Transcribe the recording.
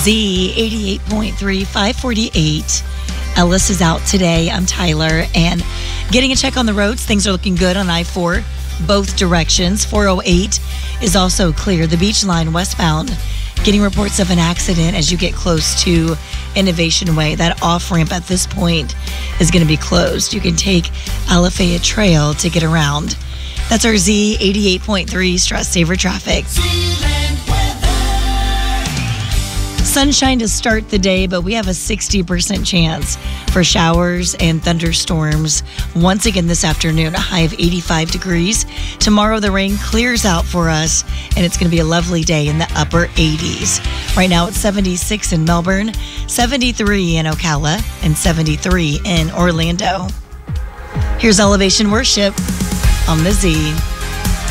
Z 88.3, 548. Ellis is out today. I'm Tyler. And getting a check on the roads. Things are looking good on I-4, both directions. 408 is also clear. The Beach Line westbound, getting reports of an accident as you get close to Innovation Way. That off-ramp at this point is going to be closed. You can take Alafaya Trail to get around. That's our Z 88.3 Stress Saver Traffic. Sunshine to start the day, but we have a 60% chance for showers and thunderstorms once again this afternoon, a high of 85 degrees. Tomorrow the rain clears out for us, and it's going to be a lovely day in the upper 80s. Right now it's 76 in Melbourne, 73 in Ocala, and 73 in Orlando. Here's Elevation Worship on the Z.